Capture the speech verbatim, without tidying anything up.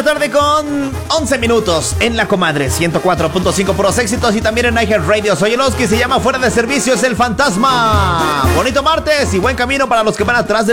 la tarde con once minutos en La Comadre, ciento cuatro punto cinco puros éxitos y también en iHeartRadio. Soy Eloski, se llama Fuera de Servicio, es el fantasma. Bonito martes y buen camino para los que van atrás del